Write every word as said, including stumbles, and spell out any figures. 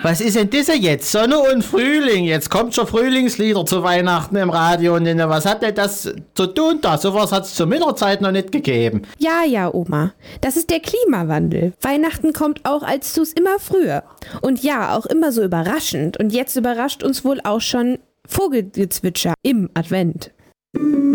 Was ist denn das jetzt? Sonne und Frühling. Jetzt kommt schon Frühlingslieder zu Weihnachten im Radio. Und was hat denn das zu tun da? Sowas hat es zur Winterzeit noch nicht gegeben. Ja, ja, Oma. Das ist der Klimawandel. Weihnachten kommt auch als Zus immer früher. Und ja, auch immer so überraschend. Und jetzt überrascht uns wohl auch schon Vogelgezwitscher im Advent.